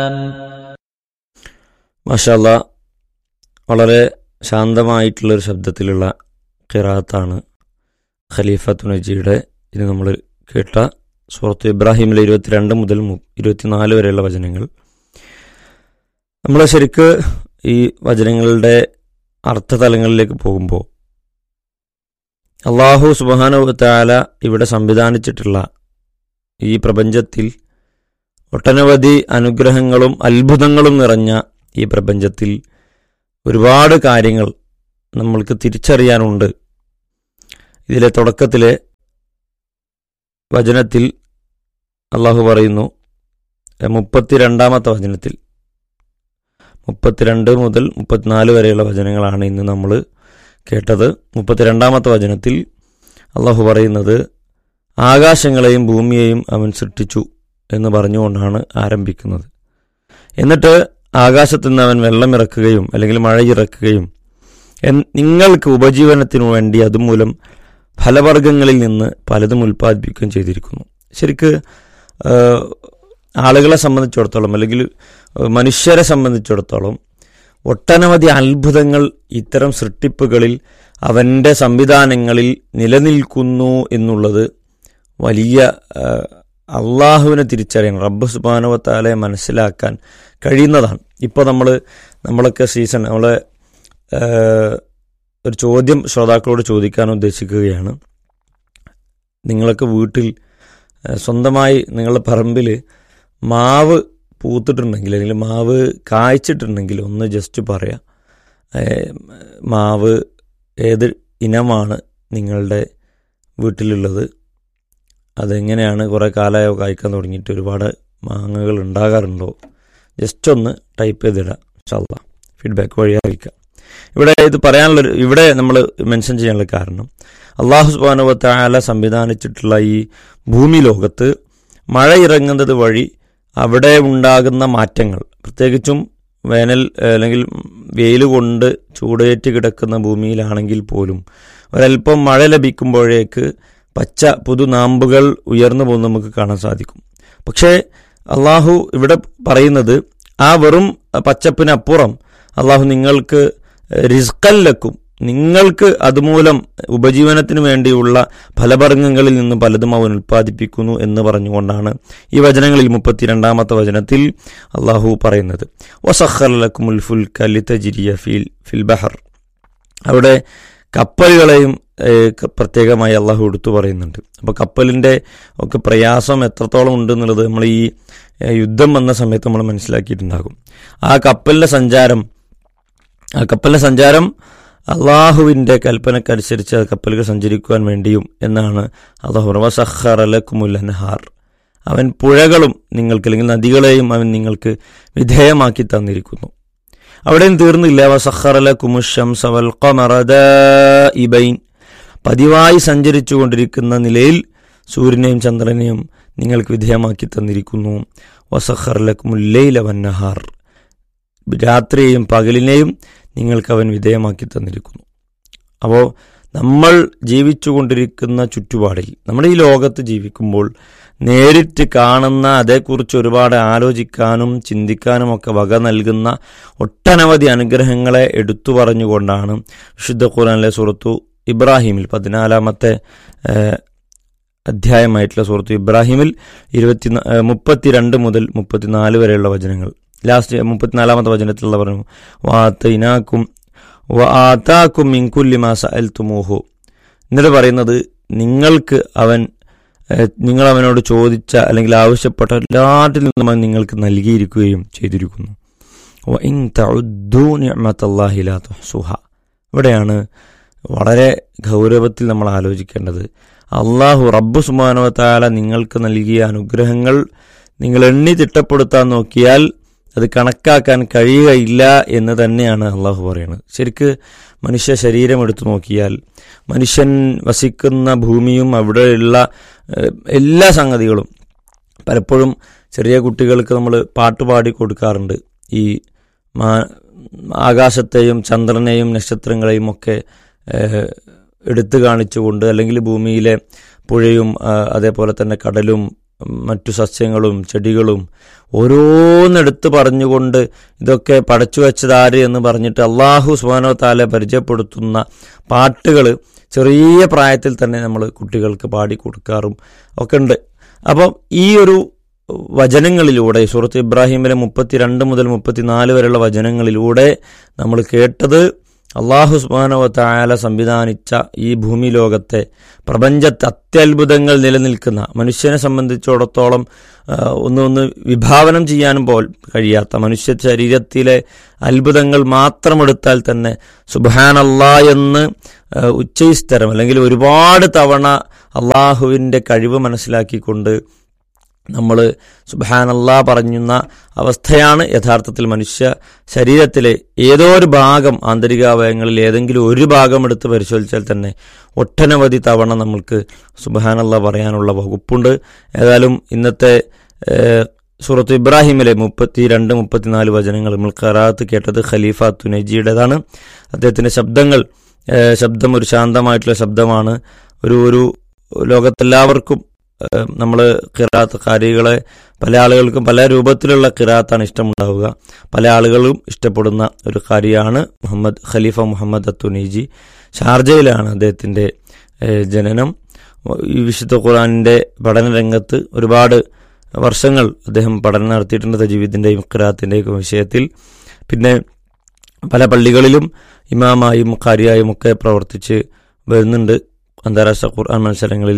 മാഷാ അല്ലാ, വളരെ ശാന്തമായിട്ടുള്ളൊരു ശബ്ദത്തിലുള്ള ഖിറാഅത്താണ് ഖലീഫത്തു നജിയുടെ. ഇത് നമ്മൾ കേട്ട സൂറത്ത് ഇബ്രാഹിമിലെ 22 മുതൽ 24 വരെയുള്ള വചനങ്ങൾ. നമ്മൾ ശരിക്ക് ഈ വചനങ്ങളുടെ അർത്ഥതലങ്ങളിലേക്ക് പോകുമ്പോൾ അല്ലാഹു സുബ്ഹാനഹു വ തആല ഇവിടെ സംവിധാനിച്ചിട്ടുള്ള ഈ പ്രപഞ്ചത്തിൽ ഒട്ടനവധി അനുഗ്രഹങ്ങളും അത്ഭുതങ്ങളും നിറഞ്ഞ ഈ പ്രപഞ്ചത്തിൽ ഒരുപാട് കാര്യങ്ങൾ നമ്മൾക്ക് തിരിച്ചറിയാനുണ്ട്. ഇതിലെ തുടക്കത്തിലെ വചനത്തിൽ അള്ളാഹു പറയുന്നു, 32-ാമത്തെ വചനത്തിൽ 32 മുതൽ 34 വരെയുള്ള വചനങ്ങളാണ് ഇന്ന് നമ്മൾ കേട്ടത്. 32-ാമത്തെ വചനത്തിൽ അള്ളാഹു പറയുന്നത്, ആകാശങ്ങളെയും ഭൂമിയെയും അവൻ സൃഷ്ടിച്ചു എന്ന് പറഞ്ഞുകൊണ്ടാണ് ആരംഭിക്കുന്നത്. എന്നിട്ട് ആകാശത്തു നിന്ന് അവൻ വെള്ളമിറക്കുകയും അല്ലെങ്കിൽ മഴയിറക്കുകയും നിങ്ങൾക്ക് ഉപജീവനത്തിനു വേണ്ടി അതുമൂലം ഫലവർഗ്ഗങ്ങളിൽ നിന്ന് പലതും ഉൽപ്പാദിപ്പിക്കുകയും ചെയ്തിരിക്കുന്നു. ശരിക്ക് ആളുകളെ സംബന്ധിച്ചിടത്തോളം അല്ലെങ്കിൽ മനുഷ്യരെ സംബന്ധിച്ചിടത്തോളം ഒട്ടനവധി അത്ഭുതങ്ങൾ ഇത്തരം സൃഷ്ടിപ്പുകളിൽ അവൻ്റെ സംവിധാനങ്ങളിൽ നിലനിൽക്കുന്നു എന്നുള്ളത് വലിയ അള്ളാഹുവിനെ തിരിച്ചറിയാൻ, റബ്ബ് സുബ്ഹാനഹു വ തആലയെ മനസ്സിലാക്കാൻ കഴിയുന്നതാണ്. ഇപ്പോൾ നമ്മളൊക്കെ നമ്മളെ ഒരു ചോദ്യം ശ്രോതാക്കളോട് ചോദിക്കാൻ ഉദ്ദേശിക്കുകയാണ്. നിങ്ങളൊക്കെ വീട്ടിൽ സ്വന്തമായി നിങ്ങളുടെ പറമ്പിൽ മാവ് പൂത്തിട്ടുണ്ടെങ്കിൽ അല്ലെങ്കിൽ മാവ് കായ്ച്ചിട്ടുണ്ടെങ്കിൽ ഒന്ന് ജസ്റ്റ് പറയാം. മാവ് ഏത് ഇനമാണ് നിങ്ങളുടെ വീട്ടിലുള്ളത്, അതെങ്ങനെയാണ്, കുറേ കാലമായോ കായ്ക്കാൻ തുടങ്ങിയിട്ട് ഒരുപാട് മാങ്ങകൾ ഉണ്ടാകാറുണ്ടോ? ജസ്റ്റ് ഒന്ന് ടൈപ്പ് ചെയ്തിടാം, ഇൻഷാ അല്ലാഹ് ഫീഡ്ബാക്ക് വഴി അറിയിക്കാം. ഇവിടെ നമ്മൾ മെൻഷൻ ചെയ്യാനുള്ള കാരണം, അല്ലാഹു സുബ്ഹാനഹു വ തആല സംവിധാനിച്ചിട്ടുള്ള ഈ ഭൂമി ലോകത്ത് മഴ ഇറങ്ങുന്നത് വഴി അവിടെ ഉണ്ടാകുന്ന മാറ്റങ്ങൾ, പ്രത്യേകിച്ചും വേനൽ അല്ലെങ്കിൽ വെയിൽ കൊണ്ട് ചൂടേറ്റ് കിടക്കുന്ന ഭൂമിയിലാണെങ്കിൽ പോലും ഒരൽപ്പം മഴ ലഭിക്കുമ്പോഴേക്ക് പച്ച പുതുനാമ്പുകൾ ഉയർന്നു പോകുന്നത് നമുക്ക് കാണാൻ സാധിക്കും. പക്ഷേ അള്ളാഹു ഇവിടെ പറയുന്നത്, ആ വെറും പച്ചപ്പിനപ്പുറം അള്ളാഹു നിങ്ങൾക്ക് റിസ്കല്ലക്കും, നിങ്ങൾക്ക് അതുമൂലം ഉപജീവനത്തിന് വേണ്ടിയുള്ള ഫലവർഗ്ഗങ്ങളിൽ നിന്ന് പലതും അവൻ ഉൽപ്പാദിപ്പിക്കുന്നു എന്ന് പറഞ്ഞുകൊണ്ടാണ് ഈ വചനങ്ങളിൽ 32-ാമത്തെ വചനത്തിൽ അള്ളാഹു പറയുന്നത്. വസഖറ ലക്കുമുൽ ഫുൽക ലിതജ്രിയ ഫിൽ ബഹർ. അവിടെ കപ്പലുകളെയും പ്രത്യേകമായി അള്ളാഹു എടുത്തു പറയുന്നുണ്ട്. അപ്പോൾ കപ്പലിൻ്റെ ഒക്കെ പ്രയാസം എത്രത്തോളം ഉണ്ടെന്നുള്ളത് നമ്മൾ ഈ യുദ്ധം വന്ന സമയത്ത് നമ്മൾ മനസ്സിലാക്കിയിട്ടുണ്ടാകും. ആ കപ്പലിൻ്റെ സഞ്ചാരം അള്ളാഹുവിൻ്റെ കൽപ്പനക്കനുസരിച്ച് കപ്പലുകൾ സഞ്ചരിക്കുവാൻ വേണ്ടിയും എന്നാണ് അള്ളാഹു വസഖറ ലക്കുമുൽ അൻഹാർ. അവൻ പുഴകളും നിങ്ങൾക്ക് അല്ലെങ്കിൽ നദികളെയും അവൻ നിങ്ങൾക്ക് വിധേയമാക്കി തന്നിരിക്കുന്നു. അവിടെയും തീർന്നില്ല. വസഖറ ലക്കുമുശ് ശംസ വൽ ഖമറ ദാഇബൈൻ. പതിവായി സഞ്ചരിച്ചു കൊണ്ടിരിക്കുന്ന നിലയിൽ സൂര്യനെയും ചന്ദ്രനെയും നിങ്ങൾക്ക് വിധേയമാക്കി തന്നിരിക്കുന്നു. വസഖറ ലക്കുമുൽ ലൈല വന്നഹാർ. രാത്രിയെയും പകലിനെയും നിങ്ങൾക്ക് അവൻ വിധേയമാക്കി തന്നിരിക്കുന്നു. അപ്പോൾ നമ്മൾ ജീവിച്ചു കൊണ്ടിരിക്കുന്ന ചുറ്റുപാടിൽ, നമ്മുടെ ഈ ലോകത്ത് ജീവിക്കുമ്പോൾ നേരിട്ട് കാണുന്ന, അതേക്കുറിച്ച് ഒരുപാട് ആലോചിക്കാനും ചിന്തിക്കാനും ഒക്കെ വക നൽകുന്ന ഒട്ടനവധി അനുഗ്രഹങ്ങളെ എടുത്തു പറഞ്ഞുകൊണ്ടാണ് വിശുദ്ധ ഖുർആനിലെ സൂറത്തു ഇബ്രാഹിമിൽ 14-ാമത്തെ അധ്യായമായിട്ടുള്ള സൂറത്തു ഇബ്രാഹിമിൽ 32 മുതൽ 34 വരെയുള്ള വചനങ്ങൾ. ലാസ്റ്റ് 34-ാമത്തെ വചനത്തിലുള്ള പറഞ്ഞു, വആതാകും മിൻ കുല്ലി മാ സഅൽതുമൂഹു. എന്നിട്ട് പറയുന്നത്, നിങ്ങൾ അവനോട് ചോദിച്ച അല്ലെങ്കിൽ ആവശ്യപ്പെട്ട എല്ലാറ്റിൽ നിന്നും അവൻ നിങ്ങൾക്ക് നൽകിയിരിക്കുകയും ചെയ്തിരിക്കുന്നു. വഇൻ തഉദ്ദൂ നിഅമതല്ലാഹി ലാ തുഹ്സുഹാ. ഇവിടെയാണ് വളരെ ഗൗരവത്തിൽ നമ്മൾ ആലോചിക്കേണ്ടത്. അള്ളാഹു റബ്ബ് സുബ്ഹാനഹു വ തആല നിങ്ങൾക്ക് നൽകിയ അനുഗ്രഹങ്ങൾ നിങ്ങൾ എണ്ണി തിട്ടപ്പെടുത്താൻ നോക്കിയാൽ അത് കണക്കാക്കാൻ കഴിയുകയില്ല എന്ന് തന്നെയാണ് അള്ളാഹു പറയുന്നത്. ശരിക്ക് മനുഷ്യ ശരീരം എടുത്തു നോക്കിയാൽ മനുഷ്യൻ വസിക്കുന്ന ഭൂമിയും അവിടെയുള്ള എല്ലാ സംഗതികളും, പലപ്പോഴും ചെറിയ കുട്ടികൾക്ക് നമ്മൾ പാട്ട് പാടി കൊടുക്കാറുണ്ട്. ഈ ആകാശത്തെയും ചന്ദ്രനെയും നക്ഷത്രങ്ങളെയും ഒക്കെ എടുത്തു കാണിച്ചുകൊണ്ട്, അല്ലെങ്കിൽ ഭൂമിയിലെ പുഴയും അതേപോലെ തന്നെ കടലും മറ്റു സസ്യങ്ങളും ചെടികളും ഓരോന്നെടുത്ത് പറഞ്ഞുകൊണ്ട് ഇതൊക്കെ പടച്ചു വെച്ചതാര് എന്ന് പറഞ്ഞിട്ട് അള്ളാഹു സുബ്ഹാനഹു വ തആല പരിചയപ്പെടുത്തുന്ന പാട്ടുകൾ ചെറിയ പ്രായത്തിൽ തന്നെ നമ്മൾ കുട്ടികൾക്ക് പാടി കൊടുക്കാറും ഒക്കെ ഉണ്ട്. അപ്പം ഈ ഒരു വചനങ്ങളിലൂടെ സൂറത്ത് ഇബ്രാഹിമിലെ 32 മുതൽ 34 വരെയുള്ള വചനങ്ങളിലൂടെ നമ്മൾ കേട്ടത് അള്ളാഹു സുബ്ഹാനഹു വ തആല സംവിധാനിച്ച ഈ ഭൂമി ലോകത്തെ പ്രപഞ്ചത്തെ അത്യത്ഭുതങ്ങൾ നിലനിൽക്കുന്ന മനുഷ്യനെ സംബന്ധിച്ചിടത്തോളം ഒന്ന് വിഭാവനം ചെയ്യാനും കഴിയാത്ത മനുഷ്യ ശരീരത്തിലെ അത്ഭുതങ്ങൾ മാത്രമെടുത്താൽ തന്നെ സുബ്ഹാനല്ലാഹ് എന്ന് ഉച്ചയിസ്തരം അല്ലെങ്കിൽ ഒരുപാട് തവണ അള്ളാഹുവിൻ്റെ കഴിവ് മനസ്സിലാക്കിക്കൊണ്ട് നമ്മൾ സുബ്ഹാനല്ലാഹ് പറയുന്ന അവസ്ഥയാണ് യഥാർത്ഥത്തിൽ മനുഷ്യ ശരീരത്തിലെ ഏതോ ഒരു ഭാഗം, ആന്തരികാവയവങ്ങളിൽ ഏതെങ്കിലും ഒരു ഭാഗം എടുത്ത് പരിശോധിച്ചാൽ തന്നെ ഒട്ടനവധി തവണ നമ്മൾക്ക് സുബ്ഹാനല്ലാഹ് പറയാനുള്ള വകുപ്പുണ്ട്. ഏതായാലും ഇന്നത്തെ സൂറത്ത് ഇബ്രാഹിമിലെ 32-34 വചനങ്ങൾ നമ്മൾ ഖിറാഅത്ത് കേട്ടത് ഖലീഫ തുനൈജിയുടേതാണ്. അദ്ദേഹത്തിൻ്റെ ശബ്ദം ഒരു ശാന്തമായിട്ടുള്ള ശബ്ദമാണ്. ഒരു ലോകത്തെല്ലാവർക്കും നമ്മൾ ഖിറാഅത്ത് കാരികളെ പല ആളുകൾക്കും പല രൂപത്തിലുള്ള ഖിറാഅത്താണ് ഇഷ്ടമുണ്ടാവുക. പല ആളുകളും ഇഷ്ടപ്പെടുന്ന ഒരു കാരിയാണ് ഖലീഫ മുഹമ്മദ് തുനൈജി. ഷാർജയിലാണ് അദ്ദേഹത്തിൻ്റെ ജനനം. ഈ വിശുദ്ധ ഖുർആനിൻ്റെ പഠന രംഗത്ത് ഒരുപാട് വർഷങ്ങൾ അദ്ദേഹം പഠനം നടത്തിയിട്ടുണ്ട്, തജ്വീദിൻ്റെയും ഖിറാഅത്തിൻ്റെയും വിഷയത്തിൽ. പിന്നെ പല പള്ളികളിലും ഇമാമായും ഖാരിയായും ഒക്കെ പ്രവർത്തിച്ച് വരുന്നുണ്ട്. അന്താരാഷ്ട്ര ഖുർആൻ മത്സരങ്ങളിൽ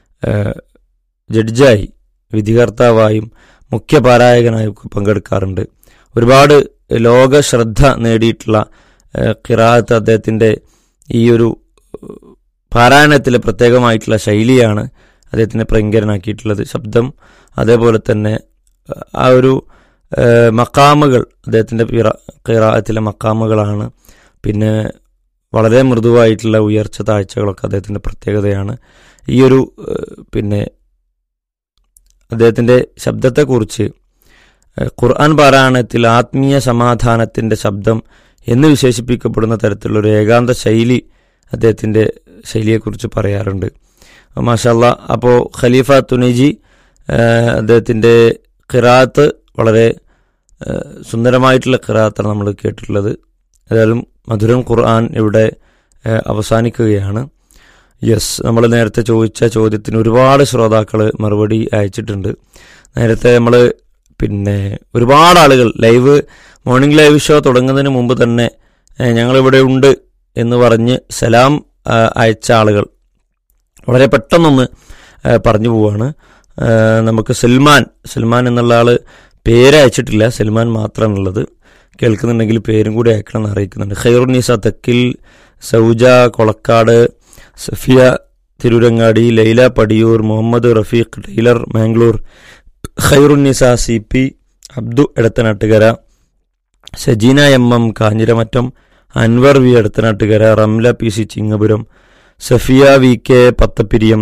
ജഡ്ജായി, വിധികർത്താവായും മുഖ്യ പാരായകനായും പങ്കെടുക്കാറുണ്ട്. ഒരുപാട് ലോക ശ്രദ്ധ നേടിയിട്ടുള്ള ഖിറാഅത്ത് അദ്ദേഹത്തിൻ്റെ ഈ ഒരു പാരായണത്തിലെ പ്രത്യേകമായിട്ടുള്ള ശൈലിയാണ് അദ്ദേഹത്തിനെ പ്രിയങ്കരനാക്കിയിട്ടുള്ളത്. ശബ്ദം, അതേപോലെ തന്നെ ആ ഒരു മക്കാമുകൾ, അദ്ദേഹത്തിൻ്റെ ഖിറാഅത്തിലെ മക്കാമുകളാണ്. പിന്നെ വളരെ മൃദുവായിട്ടുള്ള ഉയർച്ച താഴ്ചകളൊക്കെ അദ്ദേഹത്തിൻ്റെ പ്രത്യേകതയാണ്. ഈ ഒരു പിന്നെ അദ്ദേഹത്തിൻ്റെ ശബ്ദത്തെക്കുറിച്ച് ഖുർആൻ പാരായണത്തിൽ ആത്മീയ സമാധാനത്തിൻ്റെ ശബ്ദം എന്ന് വിശേഷിപ്പിക്കപ്പെടുന്ന തരത്തിലുള്ളൊരു ഏകാന്ത ശൈലി അദ്ദേഹത്തിൻ്റെ ശൈലിയെക്കുറിച്ച് പറയാറുണ്ട്. മാഷാ അല്ലാഹ്. അപ്പോൾ ഖലീഫ തുനൈജി അദ്ദേഹത്തിൻ്റെ ഖിറാഅത്ത് വളരെ സുന്ദരമായിട്ടുള്ള ഖിറാഅത്താണ് നമ്മൾ കേട്ടിട്ടുള്ളത്. ഏതായാലും മധുരം ഖുർആൻ ഇവിടെ അവസാനിക്കുകയാണ്. നമ്മൾ നേരത്തെ ചോദിച്ച ചോദ്യത്തിന് ഒരുപാട് ശ്രോതാക്കൾ മറുപടി അയച്ചിട്ടുണ്ട്. നേരത്തെ നമ്മൾ പിന്നെ ഒരുപാട് ആളുകൾ മോർണിംഗ് ലൈവ് ഷോ തുടങ്ങുന്നതിന് മുമ്പ് തന്നെ ഞങ്ങളിവിടെ ഉണ്ട് എന്ന് പറഞ്ഞ് സലാം അയച്ച ആളുകൾ വളരെ പെട്ടെന്നൊന്ന് പറഞ്ഞു പോവാണ്. നമുക്ക് സൽമാൻ എന്നുള്ള ആൾ പേര് അയച്ചിട്ടില്ല, സൽമാൻ മാത്രമാണുള്ളത്. കേൾക്കുന്നുണ്ടെങ്കിൽ പേരും കൂടി അയക്കണമെന്ന് അറിയിക്കുന്നുണ്ട്. ഖൈറുന്നീസ തെക്കിൽ, Souja Kolakkad, Safiya Tirurangadi, Laila Padiyoor, Muhammad Rafeeq Taylor Mangalore, Khairunnisa CP, Abdu Edathanattukara, Sajina MM Kanjiramattom, Anwar V Edathanattukara, Ramla PC Chingapuram, Safiya VK Pathappiriyam,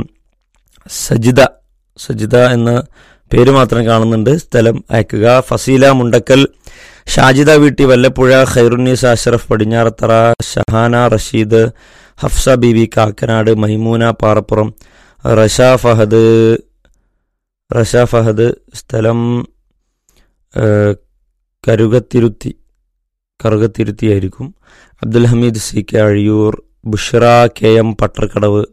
Sajida എന്ന പേര് മാത്രം കാണുന്നുണ്ട്, സ്ഥലം അയക്കുക. ഫസീല മുണ്ടക്കൽ, ഷാജിദ വീട്ടി വല്ലപ്പുഴ, ഖൈറുന്നീസ അഷ്റഫ് പടിഞ്ഞാറത്തറ, ഷഹാന റഷീദ്, ഹഫ്സ ബീബി കാക്കനാട്, മൈമൂന പാറപ്പുറം, റഷ ഫഹദ് സ്ഥലം കറുകത്തിരുത്തി ആയിരിക്കും. Abdul Hameed CK Azhiyur, Bushra KM Pattarkadavu.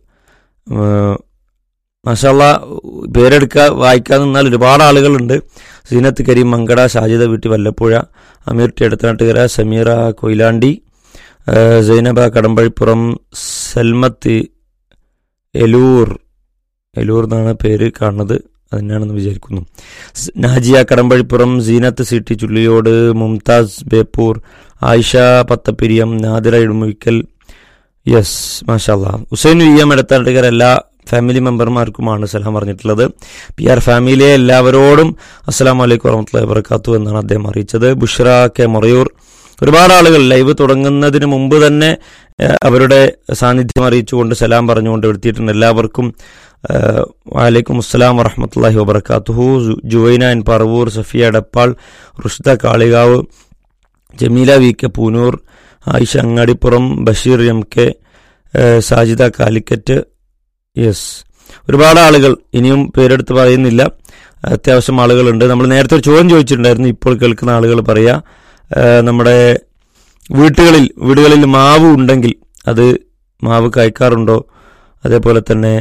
മാഷാ അല്ലാഹ്, വായിക്കാൻ നിന്നാൽ ഒരുപാട് ആളുകളുണ്ട്. സീനത്ത് കരീം മങ്കട, ഷാജിദ വീട്ടി വല്ലപ്പുഴ, അമീർ ടി എടത്തനാട്ടുകര, സമീറ കൊയിലാണ്ടി, സൈനബ കടമ്പഴിപ്പുറം, സൽമത്ത് എലൂർ എന്നാണ് പേര് കാണുന്നത്, അതിനാണെന്ന് വിചാരിക്കുന്നു. നാജിയ കടമ്പഴിപ്പുറം, സീനത്ത് CT ചുള്ളിയോട്, മുംതാസ് ബേപ്പൂർ, ആയിഷ പത്തപ്പിരിയം, നാദിറ ഇടുമുഴിക്കൽ. മാഷാ അല്ലാഹ്. ഹുസൈൻ VM എടത്തനാട്ടുകര. എല്ലാ ഫാമിലി മെമ്പർമാർക്കുമാണ് സലാം പറഞ്ഞിട്ടുള്ളത്. PR ഫാമിലിയെ എല്ലാവരോടും അസ്സലാമു അലൈക്കും വറഹ്മത്തുള്ളാഹി വബറകാതുഹു എന്നാണ് അദ്ദേഹം അറിയിച്ചത്. ബുഷ്റ K മൊറയൂർ. ഒരുപാട് ആളുകൾ ലൈവ് തുടങ്ങുന്നതിന് മുമ്പ് തന്നെ അവരുടെ സാന്നിധ്യം അറിയിച്ചുകൊണ്ട് സലാം പറഞ്ഞുകൊണ്ട് എത്തിയിട്ടുണ്ട്. എല്ലാവർക്കും വഅലൈക്കും അസ്സലാം വറഹ്മത്തുള്ളാഹി വബറകാതുഹു. Juvaina N Paravur, Safiya Edappal, Rushda Kalikavu, Jameela VK Poonoor, Ayisha Angadipuram, Basheer MK, Sajida Calicut. ഒരുപാട് ആളുകൾ, ഇനിയും പേരെടുത്ത് പറയുന്നില്ല, അത്യാവശ്യം ആളുകളുണ്ട്. നമ്മൾ നേരത്തെ ഒരു ചോദ്യം ചോദിച്ചിട്ടുണ്ടായിരുന്നു, ഇപ്പോൾ കേൾക്കുന്ന ആളുകൾ പറയുക, നമ്മുടെ വീടുകളിൽ മാവ് ഉണ്ടെങ്കിൽ അത് മാവ് കഴിക്കാറുണ്ടോ, അതേപോലെ തന്നെ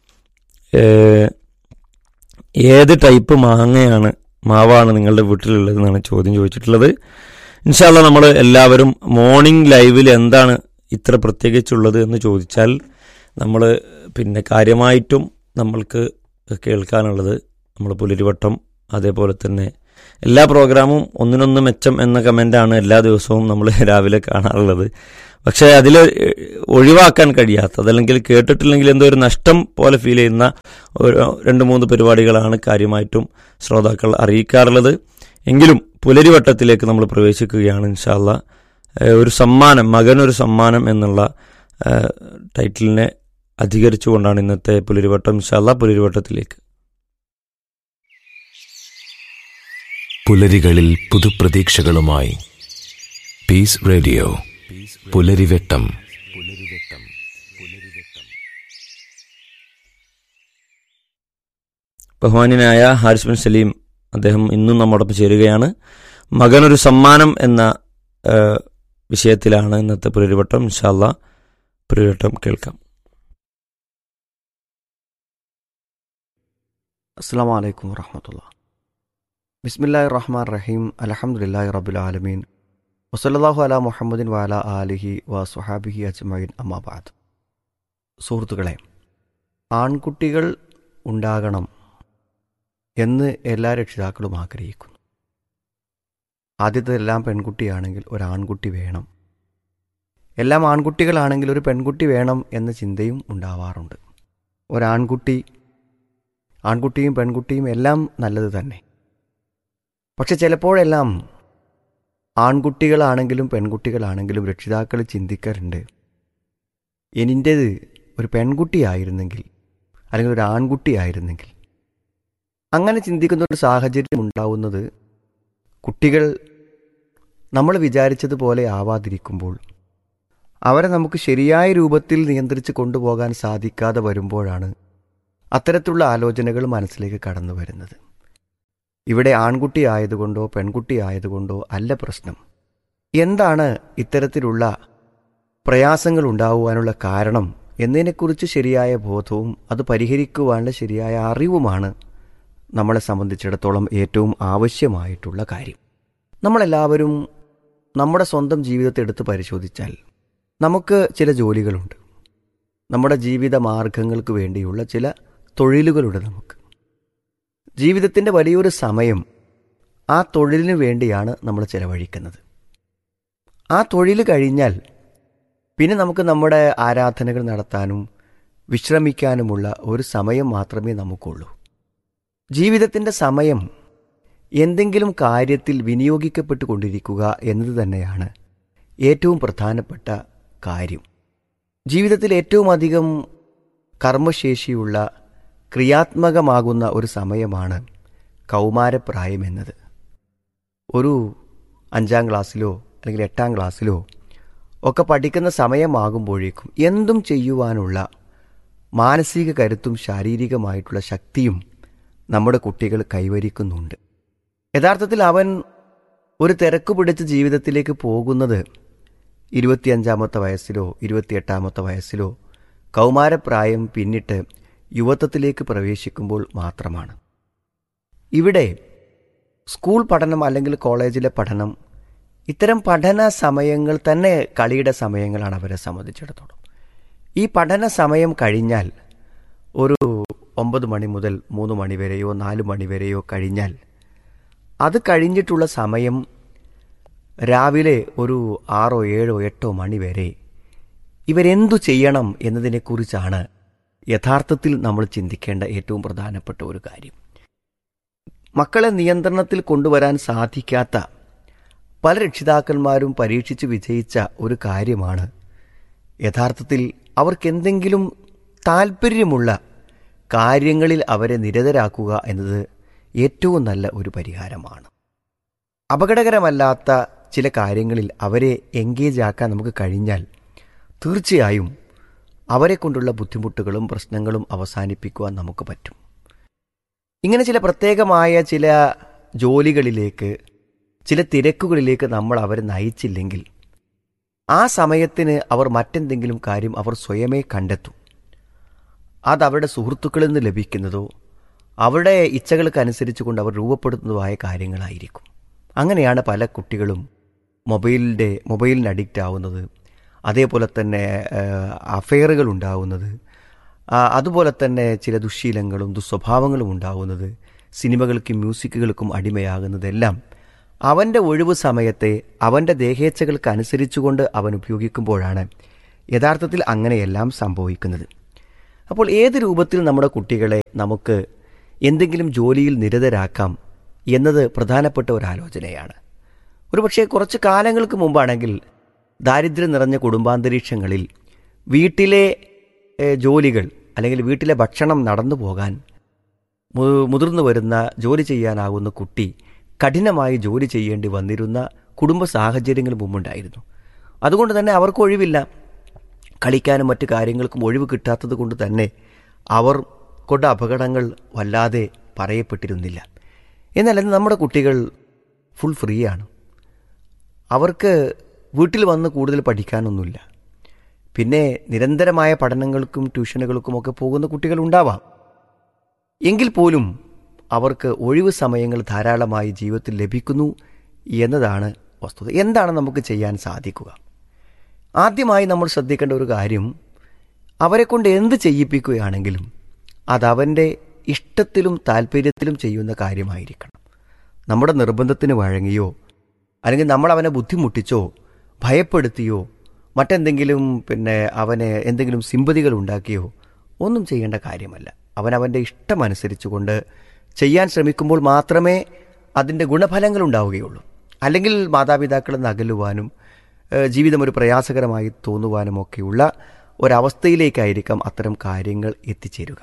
ഏത് ടൈപ്പ് മാവാണ് നിങ്ങളുടെ വീട്ടിലുള്ളതെന്നാണ് ചോദ്യം ചോദിച്ചിട്ടുള്ളത്. ഇൻഷാ അല്ലാഹ് നമ്മൾ എല്ലാവരും മോർണിംഗ് ലൈവിൽ എന്താണ് ഇത്ര പ്രത്യേകിച്ചുള്ളത് എന്ന് ചോദിച്ചാൽ നമ്മൾ കാര്യമായിട്ടും നമ്മൾക്ക് കേൾക്കാനുള്ളത് നമ്മൾ പുലരിവട്ടം, അതേപോലെ തന്നെ എല്ലാ പ്രോഗ്രാമും ഒന്നിനൊന്ന് മെച്ചം എന്ന കമൻ്റാണ് എല്ലാ ദിവസവും നമ്മൾ രാവിലെ കാണാറുള്ളത്. പക്ഷേ അതിൽ ഒഴിവാക്കാൻ കഴിയാത്തത്, അല്ലെങ്കിൽ കേട്ടിട്ടില്ലെങ്കിൽ എന്തോ ഒരു നഷ്ടം പോലെ ഫീൽ ചെയ്യുന്ന 2-3 പരിപാടികളാണ് കാര്യമായിട്ടും ശ്രോതാക്കൾ അറിയിക്കാറുള്ളത്. എങ്കിലും പുലരിവട്ടത്തിലേക്ക് നമ്മൾ പ്രവേശിക്കുകയാണ് ഇൻഷാ അല്ലാഹ്. ഒരു സമ്മാനം, മകനൊരു സമ്മാനം എന്നുള്ള ടൈറ്റിലിനെ അധികരിച്ചുകൊണ്ടാണ് ഇന്നത്തെ പുലരിവട്ടം. ഇൻഷാ അല്ലാഹ് പുലരിവട്ടത്തിലേക്ക്. പുലരികളിൽ പുതുപ്രതീക്ഷകളുമായി പീസ് റേഡിയോ പുലരിവെട്ടം. ബഹുമാന്യനായ ഹാരിസ് ബിൻ സലീം അദ്ദേഹം ഇന്നും നമ്മോടൊപ്പം ചേരുകയാണ്. മകനൊരു സമ്മാനം എന്ന വിഷയത്തിലാണ് ഇന്നത്തെ പുലരിവട്ടം. ഇൻഷാ അല്ലാഹ് പുലരിവട്ടം കേൾക്കാം. അസ്സലാമു അലൈക്കും വറഹ്മത്തുള്ളാഹി. ബിസ്മില്ലാഹിർ റഹ്മാനിർ റഹീം. അൽഹംദുലില്ലാഹി റബ്ബിൽ ആലമീൻ. വസല്ലല്ലാഹു അലാ മുഹമ്മദിൻ വഅലാ ആലിഹി വസ്വഹാബിഹി അജ്മഈൻ. അമ്മാ ബഅദ്. സുഹൃത്തുക്കളെ, ആൺകുട്ടികൾ ഉണ്ടാകണം എന്ന് എല്ലാ രക്ഷിതാക്കളും ആഗ്രഹിക്കുന്നു. ആദ്യത്തെല്ലാം പെൺകുട്ടിയാണെങ്കിൽ ഒരാൺകുട്ടി വേണം, എല്ലാം ആൺകുട്ടികളാണെങ്കിൽ ഒരു പെൺകുട്ടി വേണം എന്ന ചിന്തയും ഉണ്ടാവാറുണ്ട്. ആൺകുട്ടിയും പെൺകുട്ടിയും എല്ലാം നല്ലത് തന്നെ. പക്ഷെ ചിലപ്പോഴെല്ലാം ആൺകുട്ടികളാണെങ്കിലും പെൺകുട്ടികളാണെങ്കിലും രക്ഷിതാക്കൾ ചിന്തിക്കാറുണ്ട്, എനിൻ്റേത് ഒരു പെൺകുട്ടിയായിരുന്നെങ്കിൽ, അല്ലെങ്കിൽ ഒരു ആൺകുട്ടിയായിരുന്നെങ്കിൽ. അങ്ങനെ ചിന്തിക്കുന്ന ഒരു സാഹചര്യം ഉണ്ടാവുന്നത് കുട്ടികൾ നമ്മൾ വിചാരിച്ചതുപോലെ ആവാതിരിക്കുമ്പോൾ, അവരെ നമുക്ക് ശരിയായ രൂപത്തിൽ നിയന്ത്രിച്ച് കൊണ്ടുപോകാൻ സാധിക്കാതെ വരുമ്പോഴാണ് അത്തരത്തിലുള്ള ആലോചനകൾ മനസ്സിലേക്ക് കടന്നു വരുന്നത്. ഇവിടെ ആൺകുട്ടി ആയതുകൊണ്ടോ പെൺകുട്ടി ആയതുകൊണ്ടോ അല്ല പ്രശ്നം. എന്താണ് ഇത്തരത്തിലുള്ള പ്രയാസങ്ങൾ ഉണ്ടാകുവാനുള്ള കാരണം എന്നതിനെക്കുറിച്ച് ശരിയായ ബോധവും അത് പരിഹരിക്കുവാനുള്ള ശരിയായ അറിവുമാണ് നമ്മളെ സംബന്ധിച്ചിടത്തോളം ഏറ്റവും ആവശ്യമായിട്ടുള്ള കാര്യം. നമ്മളെല്ലാവരും നമ്മുടെ സ്വന്തം ജീവിതത്തെ എടുത്ത് പരിശോധിച്ചാൽ നമുക്ക് ചില ജോലികളുണ്ട്, നമ്മുടെ ജീവിത മാർഗങ്ങൾക്ക് വേണ്ടിയുള്ള ചില തൊഴിലുകളുണ്ട്. നമുക്ക് ജീവിതത്തിൻ്റെ വലിയൊരു സമയം ആ തൊഴിലിന് വേണ്ടിയാണ് നമ്മൾ ചെലവഴിക്കുന്നത്. ആ തൊഴിൽ കഴിഞ്ഞാൽ പിന്നെ നമുക്ക് നമ്മുടെ ആരാധനകൾ നടത്താനും വിശ്രമിക്കാനുമുള്ള ഒരു സമയം മാത്രമേ നമുക്കുള്ളൂ. ജീവിതത്തിൻ്റെ സമയം എന്തെങ്കിലും കാര്യത്തിൽ വിനിയോഗിക്കപ്പെട്ടുകൊണ്ടിരിക്കുക എന്നത് തന്നെയാണ് ഏറ്റവും പ്രധാനപ്പെട്ട കാര്യം. ജീവിതത്തിൽ ഏറ്റവും അധികം കർമ്മശേഷിയുള്ള ക്രിയാത്മകമാകുന്ന ഒരു സമയമാണ് കൗമാരപ്രായം എന്നത്. ഒരു 5ാം ക്ലാസ്സിലോ അല്ലെങ്കിൽ 8ാം ക്ലാസ്സിലോ ഒക്കെ പഠിക്കുന്ന സമയമാകുമ്പോഴേക്കും എന്തും ചെയ്യുവാനുള്ള മാനസിക കരുത്തും ശാരീരികമായിട്ടുള്ള ശക്തിയും നമ്മുടെ കുട്ടികൾ കൈവരിക്കുന്നുണ്ട്. യഥാർത്ഥത്തിൽ അവൻ ഒരു തിരക്ക് പിടിച്ച ജീവിതത്തിലേക്ക് പോകുന്നത് 25ാമത്തെ വയസ്സിലോ 28ാമത്തെ വയസ്സിലോ കൗമാരപ്രായം പിന്നിട്ട് യുവത്വത്തിലേക്ക് പ്രവേശിക്കുമ്പോൾ മാത്രമാണ്. ഇവിടെ സ്കൂൾ പഠനം അല്ലെങ്കിൽ കോളേജിലെ പഠനം, ഇത്തരം പഠന സമയങ്ങൾ തന്നെ കളിയുടെ സമയങ്ങളാണ് അവരെ സംബന്ധിച്ചിടത്തോളം. ഈ പഠന സമയം കഴിഞ്ഞാൽ ഒരു 9 മണി മുതൽ 3 മണി വരെയോ 4 മണി വരെയോ കഴിഞ്ഞാൽ, അത് കഴിഞ്ഞിട്ടുള്ള സമയം രാവിലെ ഒരു 6, 7, 8 മണി വരെ ഇവരെന്തു ചെയ്യണം എന്നതിനെക്കുറിച്ചാണ് യഥാർത്ഥത്തിൽ നമ്മൾ ചിന്തിക്കേണ്ട ഏറ്റവും പ്രധാനപ്പെട്ട ഒരു കാര്യം. മക്കളെ നിയന്ത്രണത്തിൽ കൊണ്ടുവരാൻ സാധിക്കാത്ത പല രക്ഷിതാക്കന്മാരും പരീക്ഷിച്ച് വിജയിച്ച ഒരു കാര്യമാണ് യഥാർത്ഥത്തിൽ അവർക്കെന്തെങ്കിലും താല്പര്യമുള്ള കാര്യങ്ങളിൽ അവരെ നിരതരാക്കുക എന്നത് ഏറ്റവും നല്ല ഒരു പരിഹാരമാണ്. അപകടകരമല്ലാത്ത ചില കാര്യങ്ങളിൽ അവരെ എൻഗേജ് ആക്കാൻ നമുക്ക് കഴിഞ്ഞാൽ തീർച്ചയായും അവരെ കൊണ്ടുള്ള ബുദ്ധിമുട്ടുകളും പ്രശ്നങ്ങളും അവസാനിപ്പിക്കുവാൻ നമുക്ക് പറ്റും. ഇങ്ങനെ ചില പ്രത്യേകമായ ചില ജോലികളിലേക്ക്, ചില തിരക്കുകളിലേക്ക് നമ്മൾ അവരെ നയിച്ചില്ലെങ്കിൽ ആ സമയത്തിന് അവർ മറ്റെന്തെങ്കിലും കാര്യം അവർ സ്വയമേ കണ്ടെത്തും. അത് അവരുടെ സുഹൃത്തുക്കളിൽ നിന്ന് ലഭിക്കുന്നതോ അവരുടെ ഇച്ഛകൾക്കനുസരിച്ച് കൊണ്ട് അവർ രൂപപ്പെടുത്തുന്നതുമായ കാര്യങ്ങളായിരിക്കും. അങ്ങനെയാണ് പല കുട്ടികളും മൊബൈലിന് അഡിക്റ്റ് ആവുന്നത്, അതേപോലെ തന്നെ അഫെയറുകൾ ഉണ്ടാവുന്നത്, അതുപോലെ തന്നെ ചില ദുശ്ശീലങ്ങളും ദുസ്വഭാവങ്ങളും ഉണ്ടാവുന്നത്, സിനിമകൾക്കും മ്യൂസിക്കുകൾക്കും അടിമയാകുന്നതെല്ലാം അവൻ്റെ ഒഴിവ് സമയത്തെ അവൻ്റെ ദേഹേച്ഛകൾക്ക് അനുസരിച്ചുകൊണ്ട് അവൻ ഉപയോഗിക്കുമ്പോഴാണ് യഥാർത്ഥത്തിൽ അങ്ങനെയെല്ലാം സംഭവിക്കുന്നത്. അപ്പോൾ ഏത് രൂപത്തിൽ നമ്മുടെ കുട്ടികളെ നമുക്ക് എന്തെങ്കിലും ജോലിയിൽ നിരതരാക്കാം എന്നത് പ്രധാനപ്പെട്ട ഒരു ആലോചനയാണ്. ഒരുപക്ഷെ കുറച്ച് കാലങ്ങൾക്ക് മുമ്പാണെങ്കിൽ ദാരിദ്ര്യം നിറഞ്ഞ കുടുംബാന്തരീക്ഷങ്ങളിൽ വീട്ടിലെ ജോലികൾ അല്ലെങ്കിൽ വീട്ടിലെ ഭക്ഷണം നടന്നു പോകാൻ മുതിർന്നു വരുന്ന ജോലി ചെയ്യാനാകുന്ന കുട്ടി കഠിനമായി ജോലി ചെയ്യേണ്ടി വന്നിരുന്ന കുടുംബ സാഹചര്യങ്ങൾ മുമ്പുണ്ടായിരുന്നു. അതുകൊണ്ട് തന്നെ അവർക്ക് ഒഴിവില്ല, കളിക്കാനും മറ്റു കാര്യങ്ങൾക്കും ഒഴിവ് കിട്ടാത്തത് കൊണ്ട് തന്നെ അവർ കൊണ്ട് അപകടങ്ങൾ വല്ലാതെ പറയപ്പെട്ടിരുന്നില്ല. എന്നാൽ നമ്മുടെ കുട്ടികൾ ഫുൾ ഫ്രീ ആണ്. അവർക്ക് വീട്ടിൽ വന്ന് കൂടുതൽ പഠിക്കാനൊന്നുമില്ല. പിന്നെ നിരന്തരമായ പഠനങ്ങൾക്കും ട്യൂഷനുകൾക്കുമൊക്കെ പോകുന്ന കുട്ടികളുണ്ടാവാം. എങ്കിൽ പോലും അവർക്ക് ഒഴിവ് സമയങ്ങൾ ധാരാളമായി ജീവിതത്തിൽ ലഭിക്കുന്നു എന്നതാണ് വസ്തുത. എന്താണ് നമുക്ക് ചെയ്യാൻ സാധിക്കുക? ആദ്യമായി നമ്മൾ ശ്രദ്ധിക്കേണ്ട ഒരു കാര്യം, അവരെക്കൊണ്ട് എന്ത് ചെയ്യിപ്പിക്കുകയാണെങ്കിലും അതവൻ്റെ ഇഷ്ടത്തിലും താല്പര്യത്തിലും ചെയ്യുന്ന കാര്യമായിരിക്കണം. നമ്മുടെ നിർബന്ധത്തിന് വഴങ്ങിയോ അല്ലെങ്കിൽ നമ്മൾ അവനെ ബുദ്ധിമുട്ടിച്ചോ ഭയപ്പെടുത്തിയോ മറ്റെന്തെങ്കിലും അവനെ എന്തെങ്കിലും സിമ്പതികൾ ഉണ്ടാക്കിയോ ഒന്നും ചെയ്യേണ്ട കാര്യമല്ല. അവനവൻ്റെ ഇഷ്ടമനുസരിച്ചുകൊണ്ട് ചെയ്യാൻ ശ്രമിക്കുമ്പോൾ മാത്രമേ അതിൻ്റെ ഗുണഫലങ്ങൾ ഉണ്ടാവുകയുള്ളൂ. അല്ലെങ്കിൽ മാതാപിതാക്കളെ നിന്ന് അകലുവാനും ജീവിതം ഒരു പ്രയാസകരമായി തോന്നുവാനുമൊക്കെയുള്ള ഒരവസ്ഥയിലേക്കായിരിക്കാം അത്തരം കാര്യങ്ങൾ എത്തിച്ചേരുക.